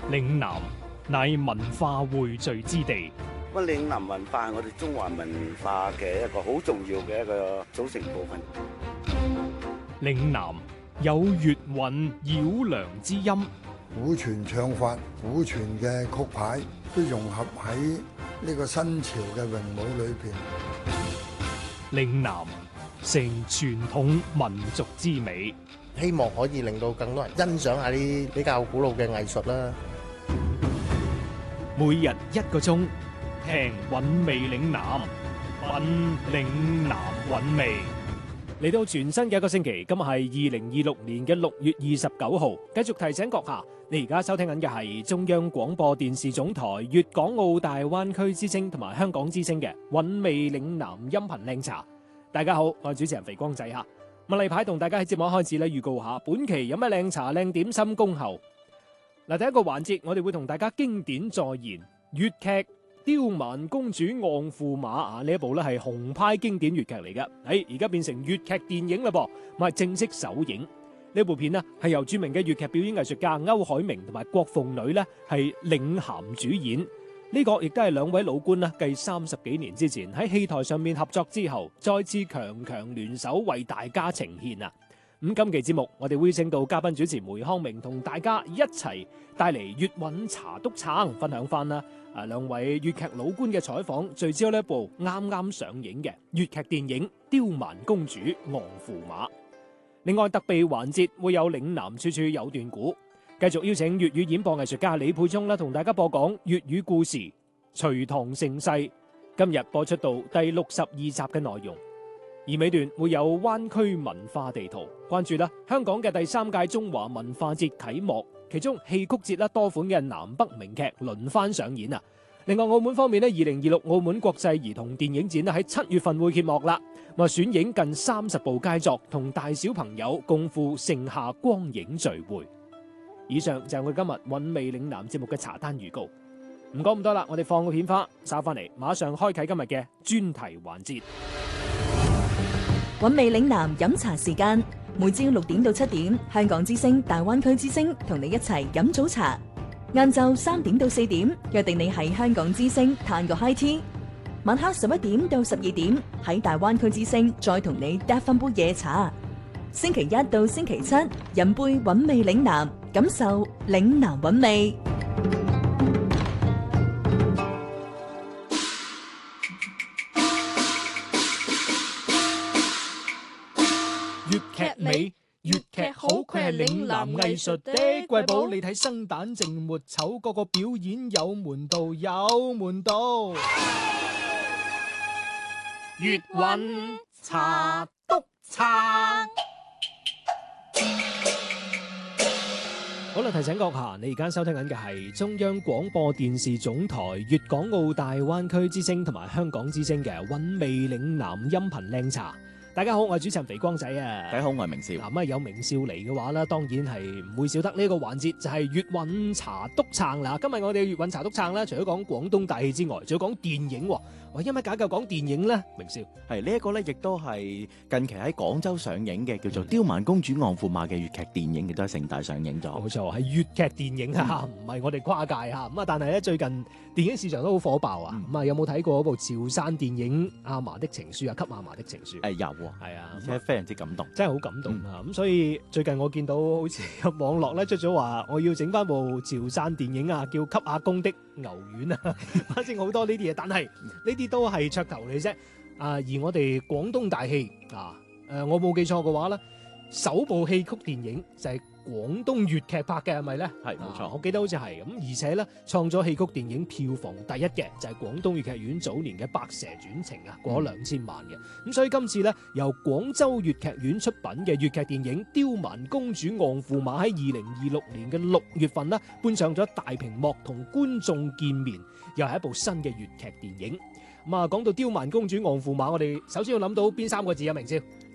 嶺南乃文化匯聚之地， 咁嶺南文化係我哋中華文化嘅一個好重要嘅一個組成部分。 嶺南有粵韻繞梁之音， 古傳唱法、古傳嘅曲牌都融合喺呢個新潮嘅詠舞裏邊。 嶺南成傳統民族之美， 希望可以令到更多人欣賞下啲比較古老嘅藝術啦。 每日1個鐘，聽韻味嶺南，品嶺南韻味。嚟到全新嘅一個星期，今日係2026年嘅6月29號。繼續提醒閣下，你而家收聽緊嘅係中央廣播電視總台粵港澳大灣區之聲同埋香港之聲嘅韻味嶺南音頻靚茶。大家好，我係主持人肥光仔吓。咁例牌同大家喺節目開始咧預告下，本期有咩靚茶靚點心恭候。嗱，第一個環節我哋會同大家經典再現粵劇《刁蠻公主昂駙馬》啊，呢一部咧係紅派經典粵劇嚟嘅，而家變成粵劇電影啦噃，咁係正式首映。呢部片呢係由著名嘅粵劇表演藝術家歐海明同埋郭鳳女呢係領銜主演。呢個亦都係兩位老倌啦，繼30幾年之前喺戲台上面合作之後，再次強強聯手為大家呈現啊！咁今期節目我哋會請到嘉賓主持梅康明同大家一齊帶嚟粵韻茶篤撐，分享翻啦兩位粵劇老倌嘅採訪，聚焦呢一部啱啱上映嘅粵劇電影《刁蠻公主昂駙馬》。另外特備環節會有嶺南處處有段古，繼續邀請粵語演播藝術家李沛聰啦，同大家播講粵語故事《隋唐盛世》，今日播出到第62集嘅內容。而尾段會有灣區文化地圖，關注啦香港嘅第3屆中華文化節啟幕，其中戲曲節啦多款嘅南北名劇輪番上演啊！另外澳門方面呢，2026澳門國際兒童電影展咧喺7月份會揭幕啦，選影近30部佳作，同大小朋友共赴盛夏光影聚會。以上就係我哋今日韻味嶺南節目嘅茶單預告。唔講咁多啦，我哋放個片花，稍翻嚟馬上開啟今日嘅專題環節。 韻味嶺南飲茶時間，每朝6點到7點，香港之聲、大灣區之聲同你一齊飲早茶。晏晝3點到4點，約定你喺香港之聲嘆個 high tea。晚黑11點到12點，喺大灣區之聲再同你嗒翻杯夜茶。星期1到星期7，飲杯韻味嶺南，感受嶺南韻味。 粵劇美，粵劇好，佢係嶺南藝術的瑰寶。你睇生旦淨末丑，個個表演有門道，有門道。粵韻茶篤撐。好啦，提醒閣下，你而家收聽緊嘅係中央廣播電視總台粵港澳大灣區之聲同埋香港之聲嘅韻味嶺南音頻靚茶。大家好，我係主持人肥光仔啊！ 大家好，我係明少。 咁有明少嚟嘅話咧，當然係唔會少得呢個環節，就係粵韻茶篤撐啦。今日我哋粵韻茶篤撐咧，除咗講廣東大戲之外，仲要講電影。喂，因為解究講電影咧，明少係呢一個咧，亦都係近期喺廣州上映嘅，叫做《刁蠻公主昂駙馬》嘅粵劇電影，亦都係盛大上映咗。 冇錯，係粵劇電影啊，唔係我哋跨界嚇。咁但係咧最近電影市場都好火爆啊。咁有冇睇過嗰部潮汕電影《阿嫲的情書》啊？給阿嫲的情書。 有喎， 係啊， 而且非常之感動， 真係好感動啊！咁所以最近我見到好似有網絡咧出咗話，我要整翻部潮汕電影啊，叫《給阿公的牛丸》啊，反正好多呢啲嘢，但係呢啲都係噱頭嚟啫。而我哋廣東大戲我冇記錯嘅話咧，首部戲曲電影就係廣東粵劇拍嘅，係咪咧？ 係冇錯， 我記得好似係咁，而且咧創咗戲曲電影票房第一嘅就係廣東粵劇院早年嘅《白蛇傳情》啊，過咗2000萬嘅。咁所以今次咧由廣州粵劇院出品嘅粵劇電影《刁蠻公主昂駙馬》喺2026年嘅6月份咧搬上咗大屏幕同觀眾見面，又係一部新嘅粵劇電影。咁講到刁蠻公主昂駙馬，我哋首先要諗到邊3個字啊？明少？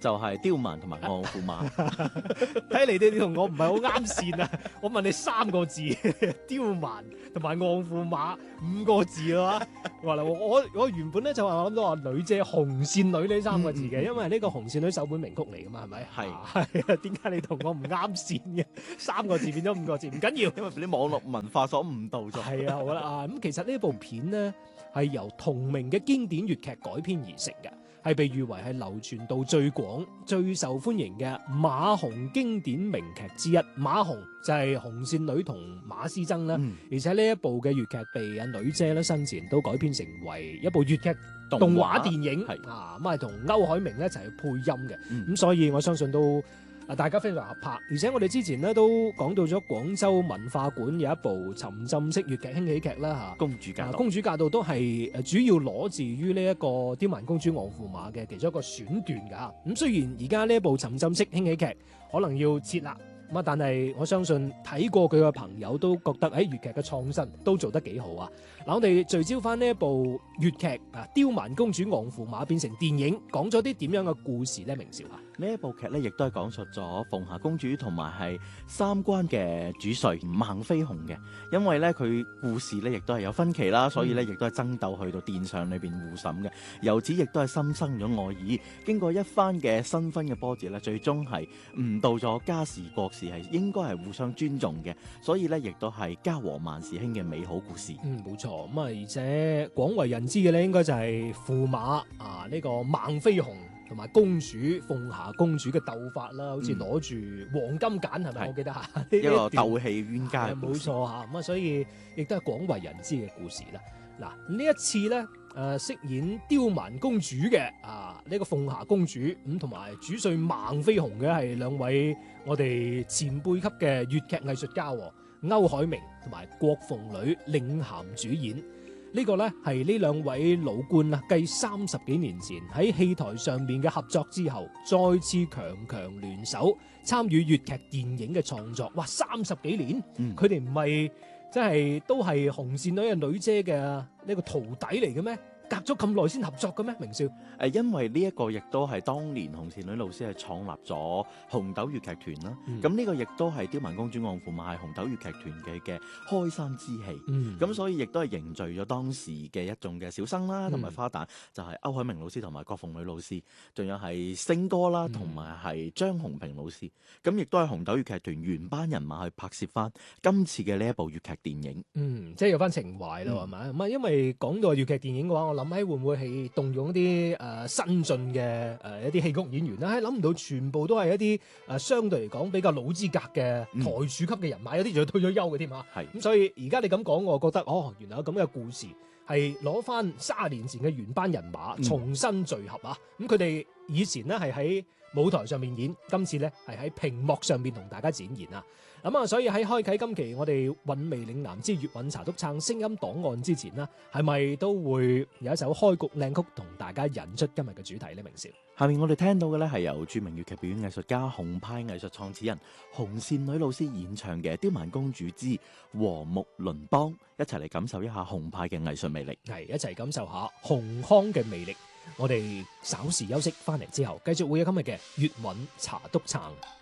就係刁蠻同埋昂駙馬。 睇嚟你同我唔係好啱線啊！我問你3個字，刁蠻同埋昂駙馬5個字啊嘛。話啦，我原本咧就話諗到話女姐紅線女呢3個字嘅，因為呢個紅線女首本名曲嚟噶嘛，係咪？係啊，點解你同我唔啱線嘅？3個字變咗5個字，唔緊要， 因為俾啲網絡文化所誤導咗。 係啊，好啦啊，咁其實呢部片呢，係由同名嘅經典粵劇改編而成嘅，係被譽為係流傳度最廣、最受歡迎嘅馬紅經典名劇之一。馬紅就係紅線女同馬師曾啦，而且呢一部嘅粵劇被阿女姐咧生前都改編成為一部粵劇動畫電影，啊咁係同歐海明一齊去配音嘅，咁所以我相信都大家非常合拍。而且我哋之前咧都講到咗廣州文化館有一部沉浸式粵劇輕喜劇啦嚇， 公主駕到， 公主駕到都係主要攞自於呢一個刁蠻公主昂駙馬嘅其中一個選段㗎。咁雖然而家呢一部沉浸式輕喜劇可能要撤啦。但係我相信睇過佢嘅朋友都覺得喺粵劇嘅創新都做得幾好啊！嗱，我哋聚焦翻呢一部粵劇啊，刁蠻公主昂駙馬變成電影，講咗啲點樣嘅故事呢？明少啊， 呢一部劇咧，亦都係講述咗鳳霞公主同埋係三關嘅主帥孟飛鴻嘅，因為咧佢故事咧亦都係有分歧啦，所以咧亦都係爭鬥去到殿上裏邊互審嘅，由此亦都係心生咗愛意。經過一番嘅新婚嘅波折咧，最終係悟到咗家事國事係應該係互相尊重嘅，所以咧亦都係家和萬事興嘅美好故事。 冇錯，咁啊而且廣為人知嘅咧，應該就係駙馬啊呢個孟飛鴻同埋公主鳳霞公主嘅鬥法啦，好似攞住黃金簡係咪？我記得嚇一個鬥氣冤家嘅故事。 冇錯嚇，咁啊所以亦都係廣為人知嘅故事啦。嗱，呢一次咧飾演刁蠻公主嘅呢個鳳霞公主咁，同埋主帥孟飛鴻嘅係兩位我哋前輩級嘅粵劇藝術家歐海明同埋郭鳳女領銜主演。呢個呢係呢兩位老倌啊，繼30幾年前喺戲台上面嘅合作之後，再次強聯手參與粵劇電影嘅創作。哇，30幾年，佢哋唔係即係都係紅線女嘅女姐嘅呢個徒弟嚟嘅咩？隔咗咁耐先合作嘅咩？明少？ 因為呢一個亦都係當年紅線女老師係創立咗紅豆粵劇團啦。咁呢個亦都係刁蠻公主昂駙馬係紅豆粵劇團嘅開山之氣。咁所以亦都係凝聚咗當時嘅一眾嘅小生啦，同埋花旦，就係歐海明老師同埋郭鳳女老師，仲有係星哥啦，同埋係張紅平老師。咁亦都係紅豆粵劇團原班人馬去拍攝翻今次嘅呢一部粵劇電影。 即係有翻情懷咯，係咪？咁因為講到粵劇電影嘅話，我諗起會唔會係動用一啲新進嘅一啲戲曲演員啦？諗唔到全部都係一啲相對嚟講比較老資格嘅台柱級嘅人馬，有啲仲要退咗休嘅添嚇。咁所以而家你咁講，我覺得原來有咁嘅故事，係攞翻30年前嘅原班人馬重新聚合啊！咁佢哋以前呢係喺舞台上面演，今次呢係喺屏幕上面同大家展現啊！所以喺開啟今期我哋韻味嶺南之粵韻茶督撐聲音檔案之前呢，係咪都會有一首開局靚曲同大家引出今日嘅主題呢？明少， 下面我哋聽到嘅呢係由著名粵劇表演藝術家紅派藝術創始人紅線女老師演唱嘅《刁蠻公主之和睦鄰邦》，一齊嚟感受一下紅派嘅藝術魅力。 係一齊感受下紅腔嘅魅力。我哋稍時休息翻嚟之後，繼續會有今日嘅粵韻茶督撐。